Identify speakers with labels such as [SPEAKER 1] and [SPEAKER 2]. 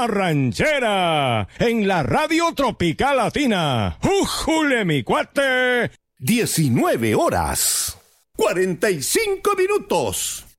[SPEAKER 1] La Ranchera, en la Radio Tropical Latina. ¡Újule, mi cuate!
[SPEAKER 2] 19 horas, 45 minutos.